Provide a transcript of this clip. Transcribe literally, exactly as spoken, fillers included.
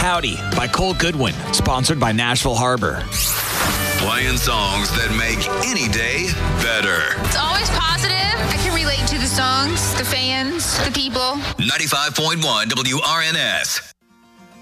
Howdy by Cole Goodwin, sponsored by Nashville Harbor. Playing songs that make any day better. It's always positive. I can relate to the songs, the fans, the people. ninety-five point one W R N S.